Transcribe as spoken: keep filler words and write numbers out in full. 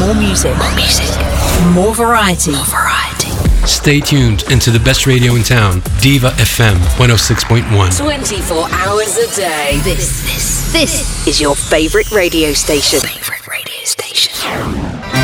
More music. More music. More variety. More variety. Stay tuned into the best radio in town, Diva F M one oh six point one. twenty-four hours a day. This, this, this is your favorite radio station. Favorite.